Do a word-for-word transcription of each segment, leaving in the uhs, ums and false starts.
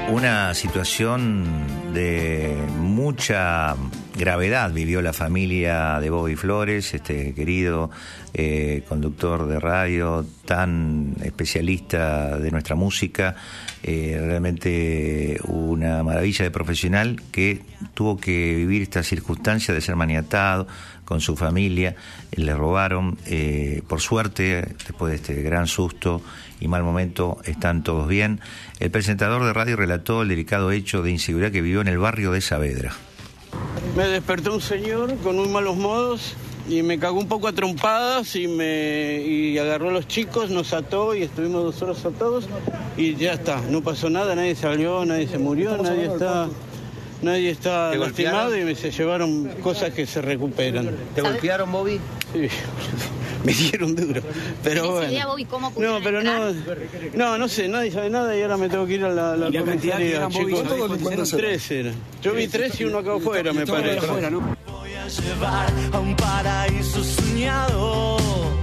Una situación de mucha gravedad vivió la familia de Bobby Flores, este querido eh, conductor de radio, tan especialista de nuestra música, eh, realmente una maravilla de profesional que tuvo que vivir esta circunstancia de ser maniatado con su familia. Le robaron, eh, por suerte, después de este gran susto y mal momento, están todos bien. El presentador de radio relató el delicado hecho de inseguridad que vivió en el barrio de Saavedra. Me despertó un señor con muy malos modos y me cagó un poco a trompadas y me y agarró a los chicos, nos ató y estuvimos dos horas atados y ya está, no pasó nada, nadie salió, nadie se murió, nadie está... Nadie está lastimado y me se llevaron cosas que se recuperan. ¿Te golpearon, Bobby? Sí, me dieron duro. Pero bueno. Idea, Bobby, ¿cómo no, pero no, no, no sé, nadie sabe nada y ahora me tengo que ir a la, la comisaría, chicos. ¿Cuántos tres eran? Yo vi tres y uno acá afuera, me parece. Afuera, ¿no? Voy a llevar a un paraíso soñado.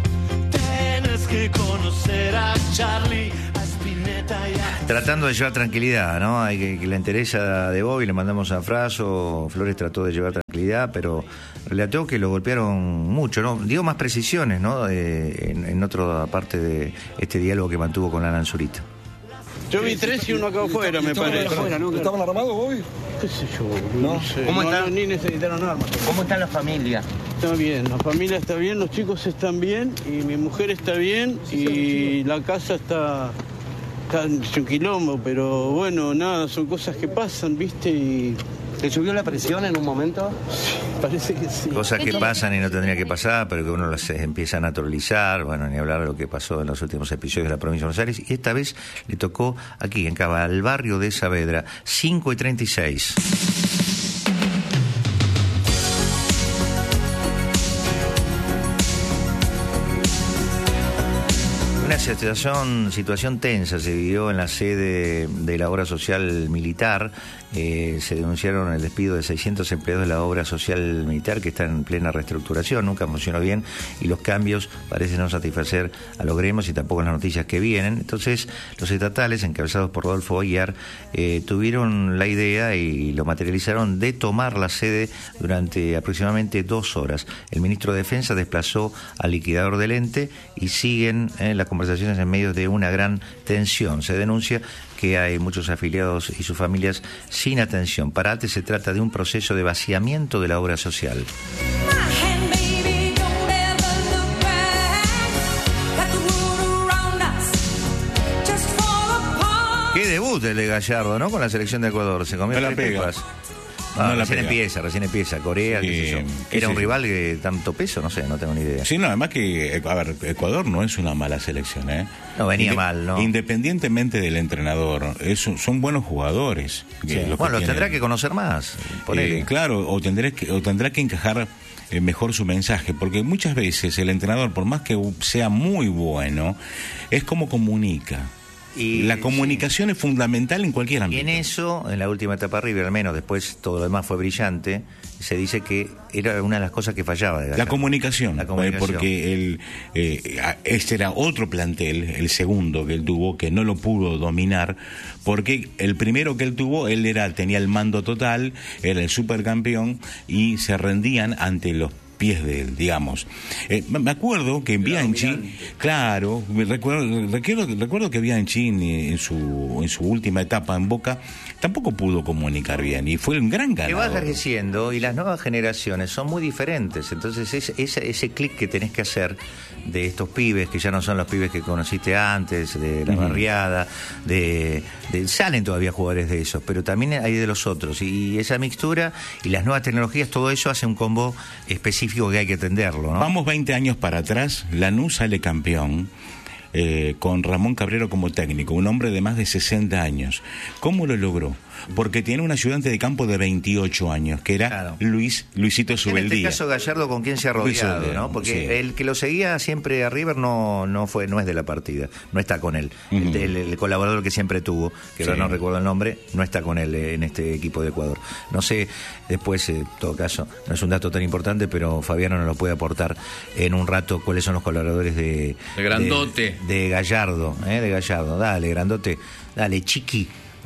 Tienes que conocer a Charlie. Tratando de llevar tranquilidad, ¿no? Hay que, que la interesa de Bobby, le mandamos a Fraso. Flores trató de llevar tranquilidad, pero relató que lo golpearon mucho, ¿no? Dio más precisiones, ¿no? Eh, en, en otra parte de este diálogo que mantuvo con Alan Zurita. Yo vi tres y uno acá afuera, me parece. Afuera, ¿no? ¿Estaban armados, Bobby? ¿Qué sé yo? No, no sé. ¿Cómo no, están? No, ni necesitaron armas. ¿Cómo está la familia? Está bien, la familia está bien, los chicos están bien y mi mujer está bien y la casa está... Está un quilombo, pero bueno, nada, son cosas que pasan, ¿viste? Y... ¿Te subió la presión en un momento? Sí, parece que sí. Cosas que pasan y no tendría que pasar, pero que uno las empieza a naturalizar. Bueno, ni hablar de lo que pasó en los últimos episodios de la provincia de Buenos Aires. Y esta vez le tocó aquí, en Cava, al barrio de Saavedra, cinco y treinta y seis. Una situación, situación tensa se vivió en la sede de la obra social militar. Eh, se denunciaron el despido de seiscientos empleados de la obra social militar que está en plena reestructuración, nunca funcionó bien y los cambios parecen no satisfacer a los gremios y tampoco las noticias que vienen. Entonces los estatales, encabezados por Rodolfo Boyar, eh, tuvieron la idea y lo materializaron de tomar la sede durante aproximadamente dos horas. El ministro de Defensa desplazó al liquidador del ente y siguen eh, las conversaciones en medio de una gran tensión. Se denuncia que hay muchos afiliados y sus familias sin atención. Para ATE se trata de un proceso de vaciamiento de la obra social. Qué debut el de Gallardo, ¿no? Con la selección de Ecuador. Se comió la pega. Ah, no la recién pega. empieza, recién empieza. Corea, Sí, qué sé yo. qué ¿Era sé un yo. rival de tanto peso? No sé, no tengo ni idea. Sí, no, además que, a ver, Ecuador no es una mala selección, ¿eh? No, venía Inde- mal, ¿no? Independientemente del entrenador, es un- son buenos jugadores. Sí. eh, los que Bueno, los tienen. tendrá que conocer más. ponele. Eh, claro, o, tendré que, o tendrá que encajar eh, mejor su mensaje, porque muchas veces el entrenador, por más que sea muy bueno, es como comunica. Y, La comunicación es fundamental en cualquier Y ámbito. en eso, en la última etapa River, al menos, después todo lo demás fue brillante, se dice que era una de las cosas que fallaba de La Gallardo. comunicación, La comunicación. eh, porque el, eh, a- este era otro plantel, el segundo que él tuvo, que no lo pudo dominar, porque el primero que él tuvo, él era tenía el mando total, era el supercampeón y se rendían ante los pies de él, digamos. Eh, me acuerdo que en Bianchi, claro, me recuerdo, recuerdo, recuerdo que Bianchi en, en su en su última etapa en Boca tampoco pudo comunicar bien y fue un gran Que va ganador. creciendo y las nuevas generaciones son muy diferentes. Entonces es, ese, ese clic que tenés que hacer de estos pibes, que ya no son los pibes que conociste antes, de la Ujú. barriada, de, de salen todavía jugadores de esos, pero también hay de los otros. Y esa mixtura y las nuevas tecnologías, todo eso hace un combo específico que hay que atenderlo, ¿no? Vamos veinte años para atrás, Lanús sale campeón eh, con Ramón Cabrero como técnico, un hombre de más de sesenta años. ¿Cómo lo logró? Porque tiene un ayudante de campo de veintiocho años, que era Claro. Luis Luisito En Subeldía. este caso Gallardo, con quien se ha Luis rodeado, Subeldía, ¿no? Porque sí. el que lo seguía siempre a River no no fue no es de la partida, no está con él. Ujú. el, el- el colaborador que siempre tuvo, que ahora Sí. no recuerdo el nombre, no está con él eh, en este equipo de Ecuador. No sé, después, eh, en todo caso, no es un dato tan importante, pero Fabiano nos lo puede aportar en un rato cuáles son los colaboradores de... De Grandote. De, de Gallardo, ¿eh? De Gallardo. Dale, Grandote. Dale, Chiqui.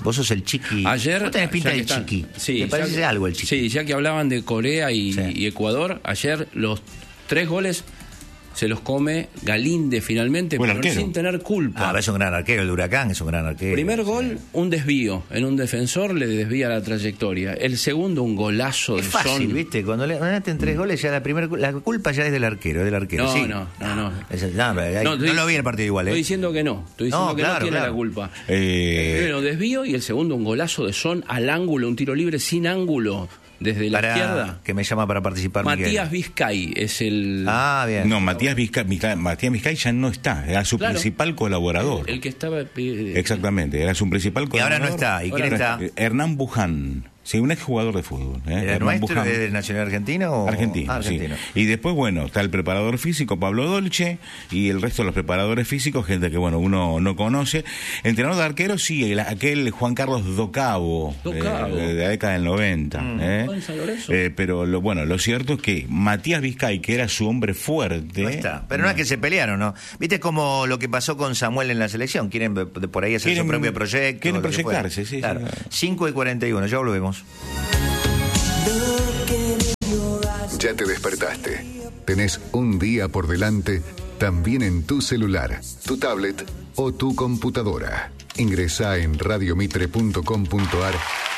Vos sos el chiqui. Ayer, Vos tenés pinta ya que de están- chiqui. Sí, ¿Te parece ya que- algo el chiqui? Sí, ya que hablaban de Corea y, Sí. y Ecuador, ayer los tres goles se los come Galinde finalmente, Buen pero arquero. sin tener culpa. Ah, es un gran arquero, el de Huracán es un gran arquero. Primer gol, un desvío. En un defensor le desvía la trayectoria. El segundo, un golazo Es de fácil, Son. ¿viste? Cuando le meten tres goles, ya la primera la culpa ya es del arquero, es del arquero. No, sí. no, no, no. Es el- no, pero ahí- No, no estoy- lo vi en el partido igual, ¿eh? Estoy diciendo que no. Estoy diciendo No, que claro, no tiene claro. la culpa. Eh, El primero, desvío, y el segundo, un golazo de Son al ángulo, un tiro libre sin ángulo desde la Para- izquierda. que me llama para participar, Matías Miguel. Vizcay es el, Ah, bien. no, Matías Vizcay, Vizcay- Matías Vizcay ya no está, era su Claro. principal colaborador. el que estaba... eh, Exactamente, era su principal Y colaborador. ahora no está. ¿Y quién Ahora- está? Eh, Hernán Buján, sí, un exjugador de fútbol. ¿eh? ¿El Hernán nuestro Buján. es de Nacional Argentino o Argentino, Ah, argentino. sí. Y después, bueno, está el preparador físico Pablo Dolce y el resto de los preparadores físicos, gente que, bueno, uno no conoce. Entrenador de arqueros, sí, el- aquel Juan Carlos Docabo, Docabo. eh, de la década del noventa. ¿eh? Juan San Lorenzo. Eh, pero, lo, bueno, lo cierto es que Matías Vizcay, que era su hombre fuerte... No está. Pero no es que se pelearon, ¿no? ¿Viste como lo que pasó con Samuel en la selección? Quieren de de por ahí hacer Quieren- su propio proyecto. quieren lo que fuera. proyectarse, sí, Claro. sí. cinco y cuarenta y uno, ya volvemos. Ya te despertaste. Tenés un día por delante, también en tu celular, tu tablet o tu computadora. Ingresá en radiomitre punto com punto ar